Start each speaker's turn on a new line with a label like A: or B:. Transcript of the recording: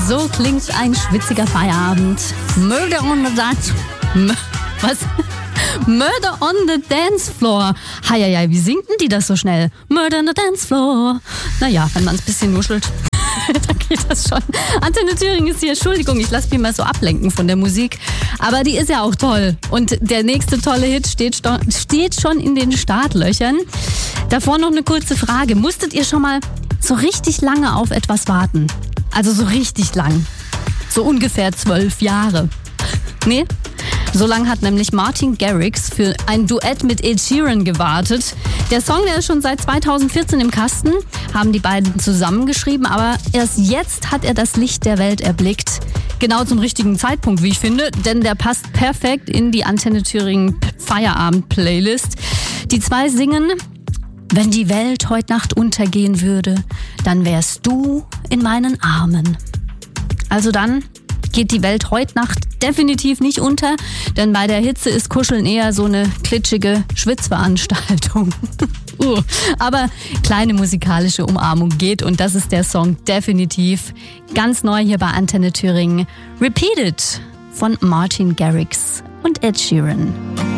A: So klingt ein schwitziger Feierabend. Murder on the Dance... Was? Murder on the Dance Floor. Heieiei, wie singt denn die das so schnell? Murder on the Dance Floor. Naja, wenn man es ein bisschen nuschelt, dann geht das schon. Antenne Thüringen ist hier. Entschuldigung, ich lasse mich mal so ablenken von der Musik. Aber die ist ja auch toll. Und der nächste tolle Hit steht schon in den Startlöchern. Davor noch eine kurze Frage. Musstet ihr schon mal so richtig lange auf etwas warten? Also so richtig lang. So ungefähr 12 Jahre. Nee? So lange hat nämlich Martin Garrix für ein Duett mit Ed Sheeran gewartet. Der Song, der ist schon seit 2014 im Kasten, haben die beiden zusammengeschrieben, aber erst jetzt hat er das Licht der Welt erblickt. Genau zum richtigen Zeitpunkt, wie ich finde, denn der passt perfekt in die Antenne Thüringen Feierabend-Playlist. Die zwei singen: Wenn die Welt heute Nacht untergehen würde, dann wärst du in meinen Armen. Also dann geht die Welt heute Nacht definitiv nicht unter, denn bei der Hitze ist Kuscheln eher so eine klitschige Schwitzveranstaltung. Aber kleine musikalische Umarmung geht und das ist der Song definitiv. Ganz neu hier bei Antenne Thüringen. Repeated von Martin Garrix und Ed Sheeran.